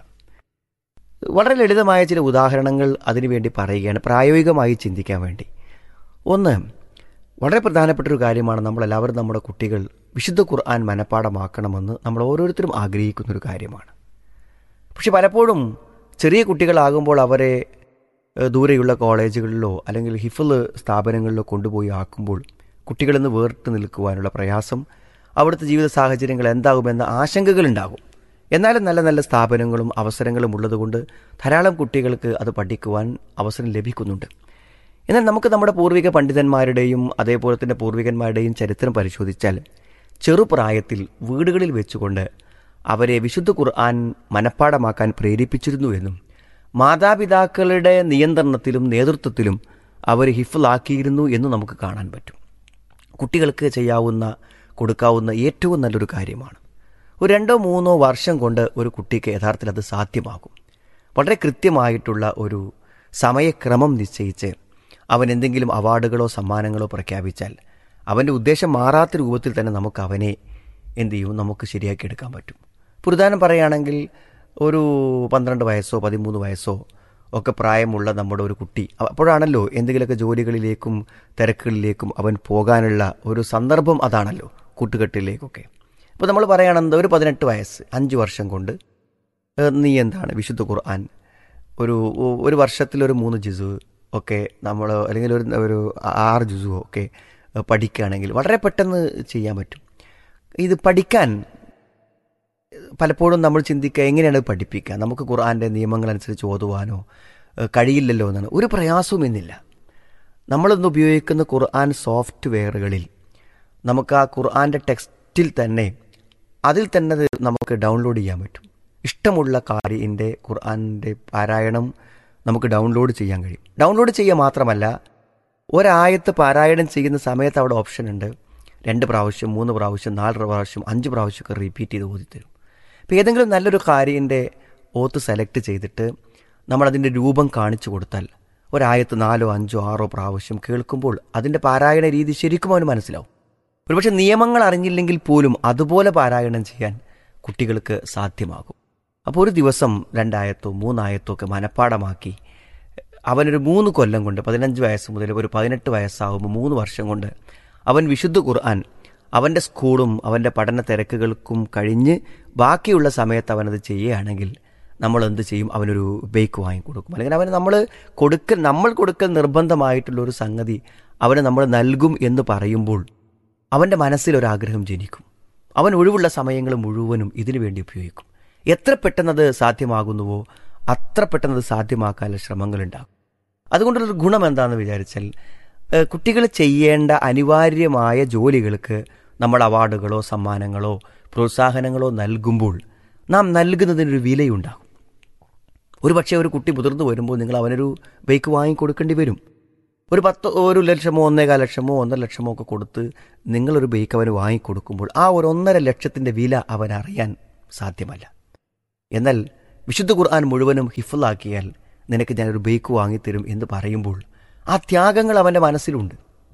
വളരെ ലളിതമായ ചില ഉദാഹരണങ്ങൾ അതിനുവേണ്ടി പറയുകയാണ്, പ്രായോഗികമായി ചിന്തിക്കാൻ വേണ്ടി. ഒന്ന്, വളരെ പ്രധാനപ്പെട്ടൊരു കാര്യമാണ്, നമ്മളെല്ലാവരും നമ്മുടെ കുട്ടികൾ വിശുദ്ധ ഖുർആൻ മനഃപ്പാഠമാക്കണമെന്ന് നമ്മൾ ഓരോരുത്തരും ആഗ്രഹിക്കുന്നൊരു കാര്യമാണ്. പക്ഷെ പലപ്പോഴും ചെറിയ കുട്ടികളാകുമ്പോൾ അവരെ ദൂരെയുള്ള കോളേജുകളിലോ അല്ലെങ്കിൽ ഹിഫ്ള് സ്ഥാപനങ്ങളിലോ കൊണ്ടുപോയി ആക്കുമ്പോൾ കുട്ടികളിൽ നിന്ന് വേറിട്ട് നിൽക്കുവാനുള്ള പ്രയാസം, അവിടുത്തെ ജീവിത സാഹചര്യങ്ങൾ എന്താകുമെന്ന ആശങ്കകളുണ്ടാകും. എന്നാലും നല്ല നല്ല സ്ഥാപനങ്ങളും അവസരങ്ങളും ഉള്ളതുകൊണ്ട് ധാരാളം കുട്ടികൾക്ക് അത് പഠിക്കുവാൻ അവസരം ലഭിക്കുന്നുണ്ട്. എന്നാൽ നമുക്ക് നമ്മുടെ പൂർവിക പണ്ഡിതന്മാരുടെയും അതേപോലെ തന്നെ പൂർവികന്മാരുടെയും ചരിത്രം പരിശോധിച്ചാൽ ചെറുപ്രായത്തിൽ വീടുകളിൽ വെച്ചുകൊണ്ട് അവരെ വിശുദ്ധ ഖുർആൻ മനഃപ്പാഠമാക്കാൻ പ്രേരിപ്പിച്ചിരുന്നു എന്നും മാതാപിതാക്കളുടെ നിയന്ത്രണത്തിലും നേതൃത്വത്തിലും അവർ ഹിഫ്ളാക്കിയിരുന്നു എന്നും നമുക്ക് കാണാൻ പറ്റും. കുട്ടികൾക്ക് കൊടുക്കാവുന്ന ഏറ്റവും നല്ലൊരു കാര്യമാണ്. ഒരു 2-3 വർഷം കൊണ്ട് ഒരു കുട്ടിക്ക് യഥാർത്ഥത്തിൽ അത് സാധ്യമാകും. വളരെ കൃത്യമായിട്ടുള്ള ഒരു സമയക്രമം നിശ്ചയിച്ച് അവൻ എന്തെങ്കിലും അവാർഡുകളോ സമ്മാനങ്ങളോ പ്രഖ്യാപിച്ചാൽ അവൻ്റെ ഉദ്ദേശം മാറാത്ത രൂപത്തിൽ തന്നെ നമുക്ക് അവനെ നമുക്ക് ശരിയാക്കിയെടുക്കാൻ പറ്റും. ഉദാഹരണം പറയുകയാണെങ്കിൽ ഒരു 12 വയസ്സോ 13 വയസ്സോ ഒക്കെ പ്രായമുള്ള നമ്മുടെ ഒരു കുട്ടി, അപ്പോഴാണല്ലോ എന്തെങ്കിലുമൊക്കെ ജോലികളിലേക്കും തിരക്കുകളിലേക്കും അവൻ പോകാനുള്ള ഒരു സന്ദർഭം, അതാണല്ലോ കൂട്ടുകെട്ടിലേക്കൊക്കെ. ഇപ്പോൾ നമ്മൾ പറയുകയാണെന്താ, ഒരു 18 വയസ്സ് 5 വർഷം കൊണ്ട് നീ വിശുദ്ധ ഖുർആൻ ഒരു വർഷത്തിലൊരു 3 ജുസ് ഒക്കെ നമ്മൾ അല്ലെങ്കിൽ ഒരു 6 ജുസോ ഒക്കെ പഠിക്കുകയാണെങ്കിൽ വളരെ പെട്ടെന്ന് ചെയ്യാൻ പറ്റും. ഇത് പഠിക്കാൻ പലപ്പോഴും നമ്മൾ ചിന്തിക്കുക, എങ്ങനെയാണ് പഠിപ്പിക്കുക, നമുക്ക് ഖുർആൻ്റെ നിയമങ്ങളനുസരിച്ച് ഓതുവാനോ കഴിയില്ലല്ലോ എന്നാണ്. ഒരു പ്രയാസവും ഇന്നില്ല. നമ്മളിന്ന് ഉപയോഗിക്കുന്ന ഖുർആൻ സോഫ്റ്റ്വെയറുകളിൽ നമുക്ക് ആ ഖുർആൻ്റെ ടെക്സ്റ്റിൽ തന്നെ അതിൽ തന്നെ നമുക്ക് ഡൗൺലോഡ് ചെയ്യാൻ പറ്റും. ഇഷ്ടമുള്ള കാര്യൻ്റെ ഖുർആൻ്റെ പാരായണം നമുക്ക് ഡൗൺലോഡ് ചെയ്യാൻ കഴിയും. ഡൗൺലോഡ് ചെയ്യുക മാത്രമല്ല, ഒരായത്ത് പാരായണം ചെയ്യുന്ന സമയത്ത് അവിടെ ഓപ്ഷൻ ഉണ്ട്. 2 പ്രാവശ്യം 3 പ്രാവശ്യം 4 പ്രാവശ്യം 5 പ്രാവശ്യമൊക്കെ റിപ്പീറ്റ് ചെയ്ത് ഓതിത്തരും. അപ്പോൾ ഏതെങ്കിലും നല്ലൊരു കാര്യൻ്റെ ഓത്ത് സെലക്ട് ചെയ്തിട്ട് നമ്മളതിൻ്റെ രൂപം കാണിച്ചു കൊടുത്താൽ ഒരായത്ത് 4, 5, 6 പ്രാവശ്യം കേൾക്കുമ്പോൾ അതിൻ്റെ പാരായണ രീതി ശരിക്കും അവന് മനസ്സിലാവും. ഒരുപക്ഷെ നിയമങ്ങൾ അറിഞ്ഞില്ലെങ്കിൽ പോലും അതുപോലെ പാരായണം ചെയ്യാൻ കുട്ടികൾക്ക് സാധ്യമാകും. അപ്പോൾ ഒരു ദിവസം 2 ആയത്തോ 3 ആയത്തോ ഒക്കെ മനഃപ്പാഠമാക്കി അവനൊരു 3 കൊല്ലം കൊണ്ട് 15 വയസ്സ് മുതൽ ഒരു 18 വയസ്സാകുമ്പോൾ 3 വർഷം കൊണ്ട് അവൻ വിശുദ്ധ ഖുർആൻ അവൻ്റെ സ്കൂളും അവൻ്റെ പഠന തിരക്കുകൾക്കും കഴിഞ്ഞ് ബാക്കിയുള്ള സമയത്ത് അവനത് ചെയ്യുകയാണെങ്കിൽ നമ്മൾ എന്ത് ചെയ്യും? അവനൊരു ബൈക്ക് വാങ്ങിക്കൊടുക്കും. അല്ലെങ്കിൽ അവന് നമ്മൾ കൊടുക്കൽ നിർബന്ധമായിട്ടുള്ളൊരു സംഗതി അവന് നമ്മൾ നൽകും എന്ന് പറയുമ്പോൾ അവൻ്റെ മനസ്സിലൊരാഗ്രഹം ജനിക്കും. അവൻ ഒഴിവുള്ള സമയങ്ങൾ മുഴുവനും ഇതിനു വേണ്ടി ഉപയോഗിക്കും. എത്ര പെട്ടെന്നത് സാധ്യമാകുന്നുവോ അത്ര പെട്ടെന്നത് സാധ്യമാക്കാനുള്ള ശ്രമങ്ങളുണ്ടാകും. അതുകൊണ്ടുള്ളൊരു ഗുണം എന്താണെന്ന് വിചാരിച്ചാൽ, കുട്ടികൾ ചെയ്യേണ്ട അനിവാര്യമായ ജോലികൾക്ക് നമ്മൾ അവാർഡുകളോ സമ്മാനങ്ങളോ പ്രോത്സാഹനങ്ങളോ നൽകുമ്പോൾ നാം നൽകുന്നതിനൊരു വിലയുണ്ടാകും. ഒരു പക്ഷേ ഒരു കുട്ടി മുതിർന്നു വരുമ്പോൾ നിങ്ങൾ അവനൊരു ബൈക്ക് വാങ്ങിക്കൊടുക്കേണ്ടി വരും. ഒരു 1 ലക്ഷമോ 1.25 ലക്ഷമോ 1.5 ലക്ഷമോ ഒക്കെ കൊടുത്ത് നിങ്ങളൊരു ബൈക്ക് അവന് വാങ്ങിക്കൊടുക്കുമ്പോൾ ആ ഒരു 1.5 ലക്ഷത്തിൻ്റെ വില അവൻ അറിയാൻ സാധ്യമല്ല. എന്നാൽ വിശുദ്ധ ഖുർആൻ മുഴുവനും ഹിഫ്ളാക്കിയാൽ നിനക്ക് ഞാനൊരു ബൈക്ക് വാങ്ങിത്തരും എന്ന് പറയുമ്പോൾ ആ ത്യാഗങ്ങൾ അവൻ്റെ മനസ്സിലുണ്ട്.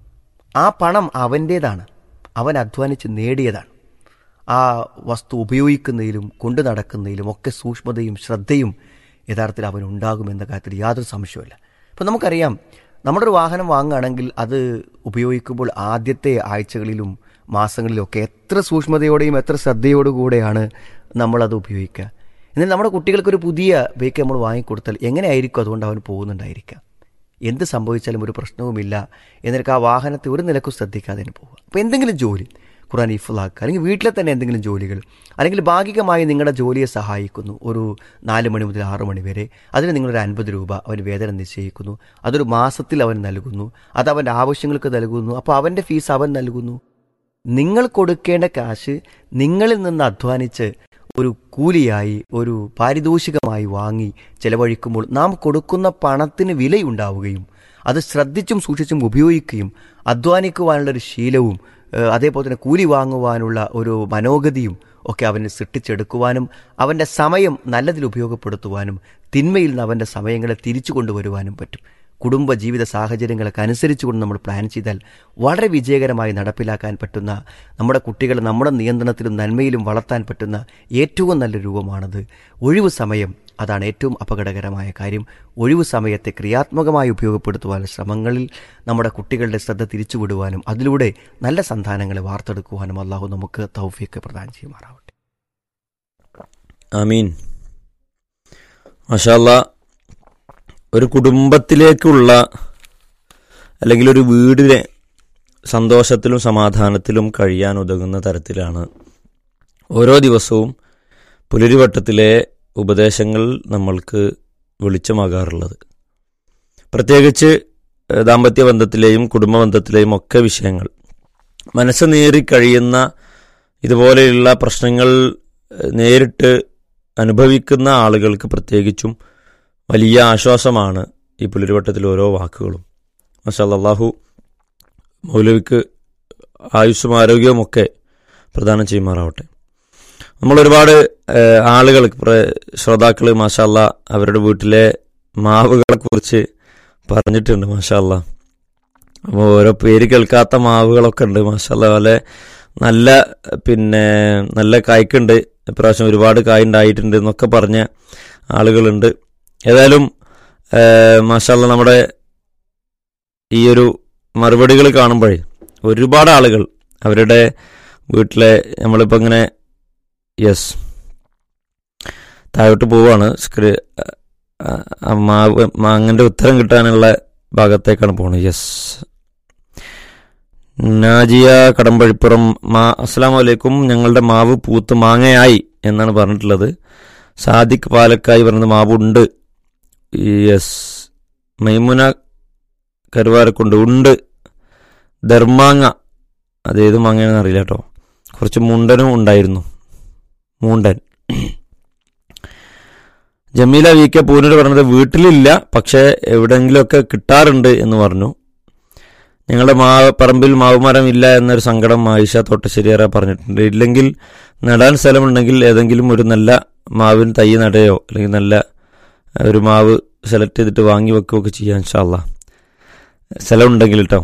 ആ പണം അവൻ്റേതാണ്, അവൻ അധ്വാനിച്ച് നേടിയതാണ്. ആ വസ്തു ഉപയോഗിക്കുന്നതിലും കൊണ്ടു നടക്കുന്നതിലും ഒക്കെ സൂക്ഷ്മതയും ശ്രദ്ധയും യഥാർത്ഥത്തിൽ അവനുണ്ടാകുമെന്ന കാര്യത്തിൽ യാതൊരു സംശയമില്ല. ഇപ്പം നമുക്കറിയാം, നമ്മുടെ ഒരു വാഹനം വാങ്ങുകയാണെങ്കിൽ അത് ഉപയോഗിക്കുമ്പോൾ ആദ്യത്തെ ആഴ്ചകളിലും മാസങ്ങളിലൊക്കെ എത്ര സൂക്ഷ്മതയോടെയും എത്ര ശ്രദ്ധയോടുകൂടെയാണ് നമ്മളത് ഉപയോഗിക്കുക. എന്നാൽ നമ്മുടെ കുട്ടികൾക്കൊരു പുതിയ ബൈക്ക് നമ്മൾ വാങ്ങിക്കൊടുത്താൽ എങ്ങനെയായിരിക്കും അതുകൊണ്ട് അവൻ പോകുന്നുണ്ടായിരിക്കുക? എന്ത് സംഭവിച്ചാലും ഒരു പ്രശ്നവുമില്ല എന്നിട്ട് ആ വാഹനത്തെ ഒരു നിലക്കും ശ്രദ്ധിക്കാതെ പോവുക. അപ്പോൾ എന്തെങ്കിലും ജോലി ഖുർആൻ ഹിഫ്ളാക്കുക, അല്ലെങ്കിൽ വീട്ടിലെ തന്നെ എന്തെങ്കിലും ജോലികൾ, അല്ലെങ്കിൽ ഭാഗികമായി നിങ്ങളുടെ ജോലിയെ സഹായിക്കുന്നു. ഒരു 4 മണി മുതൽ 6 മണി വരെ അതിന് നിങ്ങളൊരു 50 രൂപ അവന് വേതനം നിശ്ചയിക്കുന്നു. അതൊരു മാസത്തിൽ അവൻ നൽകുന്നു. അത് അവൻ്റെ ആവശ്യങ്ങൾക്ക് നൽകുന്നു. അപ്പോൾ അവൻ്റെ ഫീസ് അവൻ നൽകുന്നു. നിങ്ങൾ കൊടുക്കേണ്ട കാശ് നിങ്ങളിൽ നിന്ന് അധ്വാനിച്ച് ഒരു കൂലിയായി ഒരു പാരിതോഷികമായി വാങ്ങി ചെലവഴിക്കുമ്പോൾ നാം കൊടുക്കുന്ന പണത്തിന് വിലയുണ്ടാവുകയും അത് ശ്രദ്ധിച്ചും സൂക്ഷിച്ചും ഉപയോഗിക്കുകയും അധ്വാനിക്കുവാനുള്ളൊരു ശീലവും അതേപോലെ തന്നെ കൂലി വാങ്ങുവാനുള്ള ഒരു മനോഗതിയും ഒക്കെ അവന് സൃഷ്ടിച്ചെടുക്കുവാനും അവൻ്റെ സമയം നല്ലതിൽ ഉപയോഗപ്പെടുത്തുവാനും തിന്മയിൽ നിന്ന് അവൻ്റെ സമയങ്ങളെ തിരിച്ചു കൊണ്ടുവരുവാനും പറ്റും. കുടുംബ ജീവിത സാഹചര്യങ്ങളൊക്കെ അനുസരിച്ചുകൊണ്ട് നമ്മൾ പ്ലാൻ ചെയ്താൽ വളരെ വിജയകരമായി നടപ്പിലാക്കാൻ പറ്റുന്ന, നമ്മുടെ കുട്ടികളെ നമ്മുടെ നിയന്ത്രണത്തിലും നന്മയിലും വളർത്താൻ പറ്റുന്ന ഏറ്റവും നല്ല രൂപമാണത്. ഒഴിവു സമയം അതാണ് ഏറ്റവും അപകടകരമായ കാര്യം. ഒഴിവു സമയത്തെ ക്രിയാത്മകമായി ഉപയോഗപ്പെടുത്തുവാനുള്ള ശ്രമങ്ങളിൽ നമ്മുടെ കുട്ടികളുടെ ശ്രദ്ധ തിരിച്ചുവിടുവാനും അതിലൂടെ നല്ല സന്താനങ്ങളെ വാർത്തെടുക്കുവാനും അള്ളാഹു നമുക്ക് തൗഫീഖ് പ്രദാനം ചെയ്യുമാറാവട്ടെ. ആമീൻ. മാഷാ അല്ലാ. ഒരു കുടുംബത്തിലേക്കുള്ള അല്ലെങ്കിൽ ഒരു വീടിനെ സന്തോഷത്തിലും സമാധാനത്തിലും കഴിയാൻ ഉതകുന്ന തരത്തിലാണ് ഓരോ ദിവസവും പുലരിവട്ടത്തിലെ ഉപദേശങ്ങൾ നമ്മൾക്ക് വെളിച്ചമാകാറുള്ളത്. പ്രത്യേകിച്ച് ദാമ്പത്യ ബന്ധത്തിലെയും കുടുംബ ബന്ധത്തിലെയും ഒക്കെ വിഷയങ്ങൾ മനസ്സ് നേറി കഴിയുന്ന ഇതുപോലെയുള്ള പ്രശ്നങ്ങൾ നേരിട്ട് അനുഭവിക്കുന്ന ആളുകൾക്ക് പ്രത്യേകിച്ചും വലിയ ആശ്വാസമാണ് ഈ പുലരിവട്ടത്തിൽ ഓരോ വാക്കുകളും. മാഷാ അല്ലാഹ്, അല്ലാഹു മൗലവിക്ക് ആയുസ്സും ആരോഗ്യവും ഒക്കെ പ്രദാനം ചെയ്യുമാറാവട്ടെ. നമ്മളൊരുപാട് ആളുകൾ, ശ്രോതാക്കൾ മാഷാ അല്ലാഹ് അവരുടെ വീട്ടിലെ മാവുകളെ കുറിച്ച് പറഞ്ഞിട്ടുണ്ട്. മാഷാ അല്ലാഹ്, അപ്പോൾ ഓരോ പേര് കേൾക്കാത്ത മാവുകളൊക്കെ ഉണ്ട്. മാഷാ അല്ലാഹ്, പോലെ നല്ല കായ്ക്കുണ്ട്, ഇപ്രാവശ്യം ഒരുപാട് കായ് ഉണ്ടായിട്ടുണ്ട് എന്നൊക്കെ പറഞ്ഞ ആളുകളുണ്ട്. ഏതായാലും മാഷാ അല്ലാഹ് നമ്മുടെ ഈ ഒരു മറുപടികൾ കാണുമ്പോഴേ ഒരുപാട് ആളുകൾ അവരുടെ വീട്ടിലെ, നമ്മളിപ്പോൾ ഇങ്ങനെ താഴോട്ട് പോവാണ്, മാങ്ങൻ്റെ ഉത്തരം കിട്ടാനുള്ള ഭാഗത്തേക്കാണ് പോകുന്നത്. നാജിയ കടമ്പഴിപ്പുറം, അസ്സലാമു അലൈക്കും, ഞങ്ങളുടെ മാവ് പൂത്ത് മാങ്ങയായി എന്നാണ് പറഞ്ഞിട്ടുള്ളത്. സാദിഖ് പാലക്കായി പറഞ്ഞത് മാവുണ്ട്. മൈമുന കരുവാരക്കുണ്ട് ഉണ്ട്. ദർമാങ്ങ, അതേത് മാങ്ങയാണെന്ന് അറിയില്ല കേട്ടോ. കുറച്ച് മുണ്ടനും ഉണ്ടായിരുന്നു, മൂണ്ടൻ. ജമീല വി കെ പൂനൂർ പറഞ്ഞത് വീട്ടിലില്ല, പക്ഷേ എവിടെയെങ്കിലുമൊക്കെ കിട്ടാറുണ്ട് എന്ന് പറഞ്ഞു. ഞങ്ങളുടെ പറമ്പിൽ മാവുമരം ഇല്ല എന്നൊരു സങ്കടം ആയിഷ തോട്ടശ്ശേരിയറ പറഞ്ഞിട്ടുണ്ട്. ഇല്ലെങ്കിൽ നടാൻ സ്ഥലമുണ്ടെങ്കിൽ ഏതെങ്കിലും ഒരു നല്ല മാവിന് തൈ നടയോ അല്ലെങ്കിൽ നല്ല ഒരു മാവ് സെലക്ട് ചെയ്തിട്ട് വാങ്ങി വെക്കുകയൊക്കെ ചെയ്യാം ഇൻഷാ അല്ലാഹ്, സ്ഥലമുണ്ടെങ്കിൽ കേട്ടോ.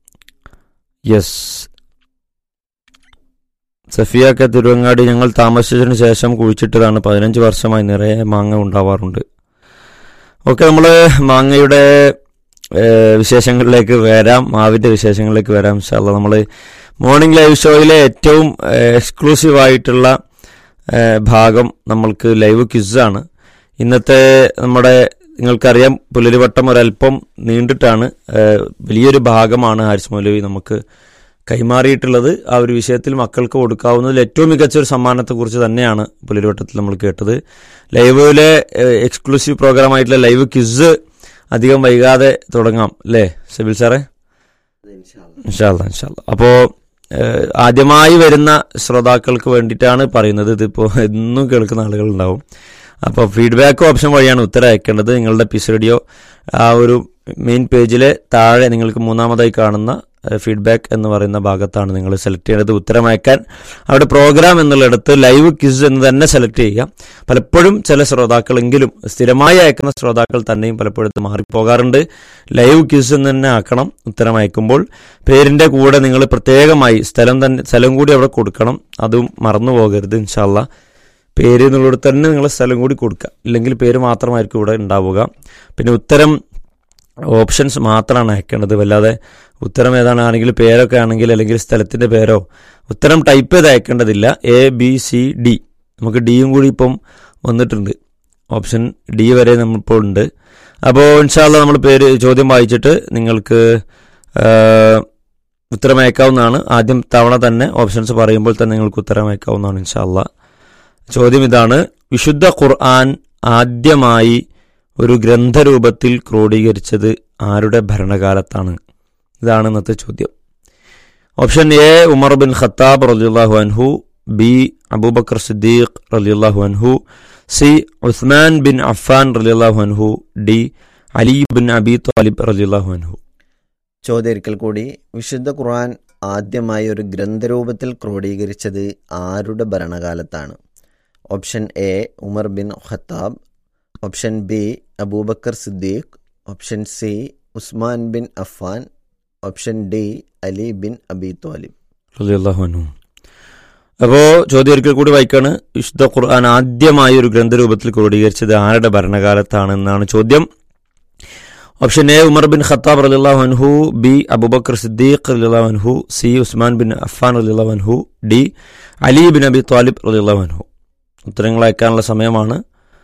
സഫിയൊക്കെ തിരുവങ്ങാടി, ഞങ്ങൾ താമസിച്ചതിന് ശേഷം കുഴിച്ചിട്ടതാണ്, 15 വർഷമായി നിറയെ മാങ്ങ ഉണ്ടാവാറുണ്ട്. ഓക്കെ, നമ്മൾ മാങ്ങയുടെ വിശേഷങ്ങളിലേക്ക് വരാം, മാവിൻ്റെ വിശേഷങ്ങളിലേക്ക് വരാം ഇൻഷാ അല്ലാഹ്. നമ്മൾ മോർണിംഗ് ലൈവ് ഷോയിലെ ഏറ്റവും എക്സ്ക്ലൂസീവായിട്ടുള്ള ഭാഗം നമ്മൾക്ക് ലൈവ് ക്വിസാണ്. ഇന്നത്തെ നമ്മുടെ നിങ്ങൾക്കറിയാം പുലരിവട്ടം ഒരല്പം നീണ്ടിട്ടാണ്, വലിയൊരു ഭാഗമാണ് ഹാരിസ് മൗലവി നമുക്ക് കൈമാറിയിട്ടുള്ളത്. ആ ഒരു വിഷയത്തിൽ മക്കൾക്ക് കൊടുക്കാവുന്നതിൽ ഏറ്റവും മികച്ച ഒരു സമ്മാനത്തെക്കുറിച്ച് തന്നെയാണ് പുലരിവട്ടത്തിൽ നമ്മൾ കേട്ടത്. ലൈവിലെ എക്സ്ക്ലൂസീവ് പ്രോഗ്രാമായിട്ടുള്ള ലൈവ് ക്വിസ് അധികം വൈകാതെ തുടങ്ങാം അല്ലേ സബിൽ സാറേ? ഇൻഷാ അല്ലാ. അപ്പോൾ ആദ്യമായി വരുന്ന ശ്രോതാക്കൾക്ക് വേണ്ടിയിട്ടാണ് പറയുന്നത്. ഇതിപ്പോൾ എന്നും കേൾക്കുന്ന ആളുകളുണ്ടാവും. അപ്പോൾ ഫീഡ്ബാക്ക് ഓപ്ഷൻ വഴിയാണ് ഉത്തരം അയക്കേണ്ടത്. നിങ്ങളുടെ പീസ് റേഡിയോ ആ ഒരു മെയിൻ പേജിലെ താഴെ നിങ്ങൾക്ക് മൂന്നാമതായി കാണുന്ന ഫീഡ്ബാക്ക് എന്ന് പറയുന്ന ഭാഗത്താണ് നിങ്ങൾ സെലക്ട് ചെയ്യേണ്ടത് ഉത്തരം അയക്കാൻ. അവിടെ പ്രോഗ്രാം എന്നുള്ളിടത്ത് ലൈവ് ക്വിസ് എന്ന് തന്നെ സെലക്ട് ചെയ്യുക. പലപ്പോഴും ചില ശ്രോതാക്കളെങ്കിലും സ്ഥിരമായി അയക്കുന്ന ശ്രോതാക്കൾ തന്നെയും പലപ്പോഴും മാറിപ്പോകാറുണ്ട്. ലൈവ് ക്വിസ് എന്ന് തന്നെ ആക്കണം ഉത്തരം അയക്കുമ്പോൾ. പേരിൻ്റെ കൂടെ നിങ്ങൾ പ്രത്യേകമായി സ്ഥലം കൂടി അവിടെ കൊടുക്കണം. അതും മറന്നു പോകരുത് ഇൻഷാ അല്ലാ. പേര് എന്നുള്ളിടത്ത് തന്നെ നിങ്ങൾ സ്ഥലം കൂടി കൊടുക്കുക, ഇല്ലെങ്കിൽ പേര് മാത്രമായിരിക്കും ഇവിടെ ഉണ്ടാവുക. പിന്നെ ഉത്തരം ഓപ്ഷൻസ് മാത്രമാണ് അയക്കേണ്ടത്. വല്ലാതെ ഉത്തരം ഏതാണെങ്കിൽ പേരൊക്കെ ആണെങ്കിൽ അല്ലെങ്കിൽ സ്ഥലത്തിൻ്റെ പേരോ ഉത്തരം ടൈപ്പ് ചെയ്ത് അയക്കേണ്ടതില്ല. ABCD, നമുക്ക് ഡിയും കൂടി ഇപ്പം വന്നിട്ടുണ്ട്, ഓപ്ഷൻ ഡി വരെ നമ്മളിപ്പോൾ ഉണ്ട്. അപ്പോൾ ഇൻഷാ അല്ലാ നമ്മൾ ചോദ്യം വായിച്ചിട്ട് നിങ്ങൾക്ക് ഉത്തരം അയക്കാവുന്നതാണ്. ആദ്യം തവണ തന്നെ ഓപ്ഷൻസ് പറയുമ്പോൾ തന്നെ നിങ്ങൾക്ക് ഉത്തരം അയക്കാവുന്നതാണ് ഇൻഷാ അല്ലാ. ചോദ്യം ഇതാണ്: വിശുദ്ധ ഖുർആൻ ആദ്യമായി ഒരു ഗ്രന്ഥരൂപത്തിൽ ക്രോഡീകരിച്ചത് ആരുടെ ഭരണകാലത്താണ്? ഇതാണ് ഇന്നത്തെ ചോദ്യം. Option A Umar bin Khattab റളിയല്ലാഹു അൻഹു, ബി അബൂബക്കർ സിദ്ദീഖ് റളിയല്ലാഹു അൻഹു, സി ഉസ്മാൻ ബിൻ അഫ്ഫാൻ റളിയല്ലാഹു അൻഹു, D Ali bin Abi Talib റളിയല്ലാഹു അൻഹു. ചോദ്യം ഒരിക്കൽ കൂടി: വിശുദ്ധ ഖുർആൻ ആദ്യമായി ഒരു ഗ്രന്ഥരൂപത്തിൽ ക്രോഡീകരിച്ചത് ആരുടെ ഭരണകാലത്താണ്? Option A Umar bin Khattab, option B Abubakar Siddique, option C Usman bin Affan, option D Ali bin Abi Talib റളിയല്ലാഹു അൻഹു. അപ്പോൾ ചോദ്യം ഒരിക്കൽ കൂടി വായിക്കാണ്: വിശുദ്ധ ഖുർആൻ ആദ്യമായി ഒരു ഗ്രന്ഥരൂപത്തിൽ ക്രോഡീകരിച്ചത് ആരുടെ ഭരണകാലത്താണ് എന്നാണ് ചോദ്യം. Option A Umar bin Khattab റളിയല്ലാഹു അൻഹു, ബി അബൂബക്കർ സിദ്ദീഖ് റളിയല്ലാഹു അൻഹു, സി ഉസ്മാൻ ബിൻ അഫ്ഫാൻ റളിയല്ലാഹു അൻഹു, D Ali bin Abi Talib റളിയല്ലാഹു അൻഹു. ഉത്തരങ്ങൾ അയക്കാനുള്ള സമയമാണ്.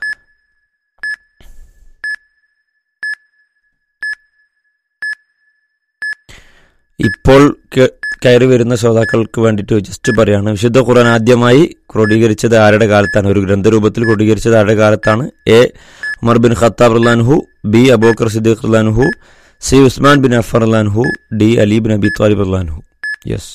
ഇപ്പോൾ കയറി വരുന്ന ശ്രോതാക്കൾക്ക് വേണ്ടിയിട്ട് ജസ്റ്റ് പറയാണ്, വിശുദ്ധ ഖുർആൻ ആദ്യമായി ക്രോഡീകരിച്ചത് ആരുടെ കാലത്താണ്, ഒരു ഗ്രന്ഥരൂപത്തിൽ ക്രോഡീകരിച്ചത് ആരുടെ കാലത്താണ്? എ ഉമർ ബിൻ ഖത്താബ് റളിയല്ലാഹു അൻഹു, ബി അബൂബക്കർ സിദ്ദീഖ് റളിയല്ലാഹു അൻഹു, സി ഉസ്മാൻ ബിൻ അഫ്ഫാൻ റളിയല്ലാഹു അൻഹു, D Ali bin Abi Talib റളിയല്ലാഹു അൻഹു. Yes,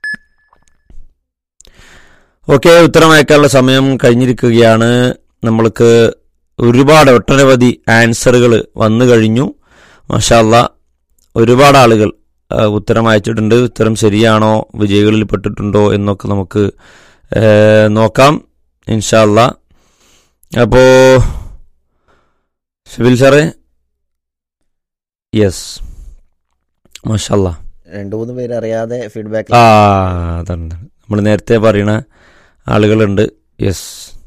okay. ഉത്തരം അയക്കാനുള്ള സമയം കഴിഞ്ഞിരിക്കുകയാണ്. നമ്മൾക്ക് ഒട്ടനവധി ആൻസറുകൾ വന്നു കഴിഞ്ഞു. മാഷാ അല്ലാ, ഒരുപാട് ആളുകൾ ഉത്തരം അയച്ചിട്ടുണ്ട്. ഉത്തരം ശരിയാണോ, വിജയികളിൽ പെട്ടിട്ടുണ്ടോ എന്നൊക്കെ നമുക്ക് നോക്കാം ഇൻഷാ അല്ലാ. അപ്പോൾ ഷബീൽ സാറേ? യെസ്, മാഷാ അല്ലാ. 2-3 പേര് അറിയാതെ ഫീഡ്ബാക്ക് അതാണ് നമ്മൾ നേരത്തെ പറയുന്ന ആളുകളുണ്ട്. യെസ്,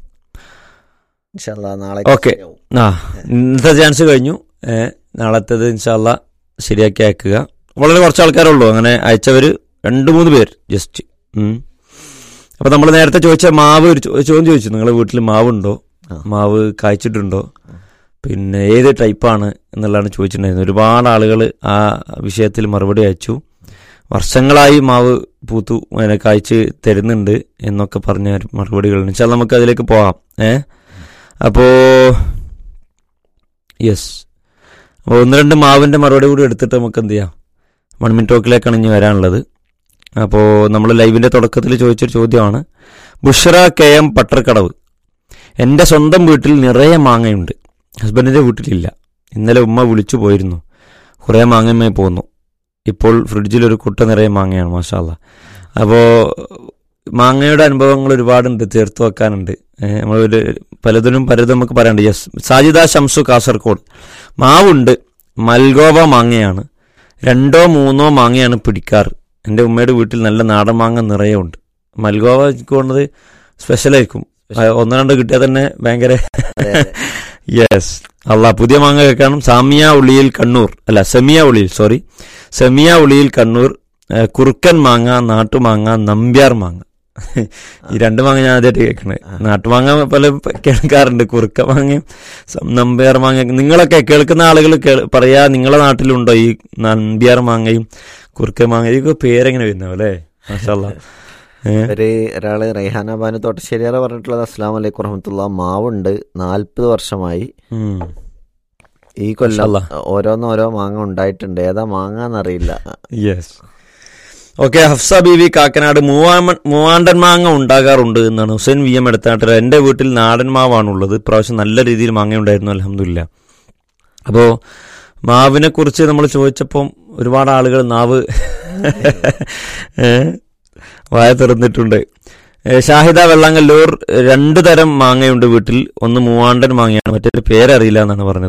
നാളെ. ഓക്കെ, ഇന്നത്തെ ചാൻസ് കഴിഞ്ഞു. നാളത്തേത് ഇൻഷാ അല്ലാ ശരിയാക്കി അയക്കുക. വളരെ കുറച്ച് ആൾക്കാരുള്ളൂ അങ്ങനെ അയച്ചവർ, 2-3 പേര് ജസ്റ്റ്. അപ്പോൾ നമ്മൾ നേരത്തെ ചോദിച്ച മാവ് ഒരു ചോദ്യം ചോദിച്ചു, നിങ്ങളുടെ വീട്ടിൽ മാവുണ്ടോ, മാവ് കായ്ച്ചിട്ടുണ്ടോ, പിന്നെ ഏത് ടൈപ്പാണ് എന്നുള്ളതാണ് ചോദിച്ചിട്ടുണ്ടായിരുന്നത്. ഒരുപാട് ആളുകൾ ആ വിഷയത്തിൽ മറുപടി അയച്ചു. വർഷങ്ങളായി മാവ് പൂത്തു അങ്ങനെ കായ്ച്ച് തരുന്നുണ്ട് എന്നൊക്കെ പറഞ്ഞ മറുപടികൾ. എന്നുവെച്ചാൽ നമുക്ക് അതിലേക്ക് പോകാം. അപ്പോൾ യെസ്, അപ്പോൾ 1-2 മാവിൻ്റെ മറുപടി കൂടി എടുത്തിട്ട് നമുക്ക് എന്ത് ചെയ്യാം, 1 മിനിറ്റ് ടോക്കിലേക്കാണ് ഇനി വരാനുള്ളത്. അപ്പോൾ നമ്മൾ ലൈവിൻ്റെ തുടക്കത്തിൽ ചോദിച്ചൊരു ചോദ്യമാണ്. ബുഷ്ര KM പട്ടർക്കടവ്: എൻ്റെ സ്വന്തം വീട്ടിൽ നിറയെ മാങ്ങയുണ്ട്, ഹസ്ബൻഡിൻ്റെ വീട്ടിലില്ല. ഇന്നലെ ഉമ്മ വിളിച്ചു പോയിരുന്നു, കുറേ മാങ്ങയുമായി പോന്നു. ഇപ്പോൾ ഫ്രിഡ്ജിലൊരു കുട്ട നിറയെ മാങ്ങയാണ്. മാഷാ അല്ലാ. അപ്പോൾ മാങ്ങയുടെ അനുഭവങ്ങൾ ഒരുപാടുണ്ട്, ചേർത്ത് വെക്കാനുണ്ട്. നമ്മൾ പലതും നമുക്ക് പറയാനുണ്ട്. യെസ്, സാജിദ ഷംസു കാസർഗോഡ്: മാവുണ്ട്, മൽഗോവ മാങ്ങയാണ്, 2-3 മാങ്ങയാണ് പിടിക്കാറ്. എൻ്റെ ഉമ്മയുടെ വീട്ടിൽ നല്ല നാടൻ മാങ്ങ നിറയെ ഉണ്ട്. മൽഗോവ എനിക്ക് തോന്നുന്നത് സ്പെഷ്യലായിരിക്കും, 1-2 കിട്ടിയാൽ തന്നെ ഭയങ്കര. യെസ്, അല്ല, പുതിയ മാങ്ങ കേൾക്കണം. സെമിയ ഉളിയിൽ കണ്ണൂർ കുറുക്കൻ മാങ്ങ, നാട്ടുമാങ്ങ, നമ്പ്യാർ മാങ്ങ. ഈ രണ്ട് മാങ്ങ ഞാൻ ആദ്യമായിട്ട് കേൾക്കണേ. നാട്ടുമാങ്ങ പല കേൾക്കാറുണ്ട്, കുറുക്ക മാങ്ങയും നമ്പ്യാർ മാങ്ങ. നിങ്ങളൊക്കെ കേൾക്കുന്ന ആളുകൾ പറയാ, നിങ്ങളെ നാട്ടിലുണ്ടോ ഈ നമ്പ്യാർ മാങ്ങയും കുറുക്ക മാങ്ങയും? ഇതൊക്കെ പേരെങ്ങനെ വരുന്നോ അല്ലേ? മാഷാല്ലാ. ഒരാള് റൈഹാന ബാനു തോട്ടശ്ശേരിയാറെ പറഞ്ഞിട്ടുള്ളത്, അസ്സലാമു അലൈക്കും വറഹ്മത്തുള്ളാഹി, മാവുണ്ട് 40 വർഷമായി, ഈ കൊല്ലം ഓരോ മാങ്ങ ഉണ്ടായിട്ടുണ്ട്, ഏതാ മാങ്ങ എന്നറിയില്ല. Yes, okay. ഹഫ്സ ബീവി കാക്കനാട്, മൂവാണ്ടൻ മാങ്ങ ഉണ്ടാകാറുണ്ട് എന്നാണ് ഹുസൈൻ വി എം എടുത്താട്ട്. എൻ്റെ വീട്ടിൽ നാടൻ മാവാണുള്ളത്. ഇപ്രാവശ്യം നല്ല രീതിയിൽ മാങ്ങ ഉണ്ടായിരുന്നു, അൽഹംദുലില്ലാ. അപ്പോൾ മാവിനെ കുറിച്ച് നമ്മൾ ചോദിച്ചപ്പം ഒരുപാട് ആളുകൾ നാവ് വായ തുറന്നിട്ടുണ്ട്. ഷാഹിദ വെള്ളാങ്കല്ലൂർ, 2 തരം മാങ്ങയുണ്ട് വീട്ടിൽ. ഒന്ന് മൂവാണ്ടൻ മാങ്ങയാണ്, മറ്റൊരു പേരറിയില്ല എന്നാണ് പറഞ്ഞത്.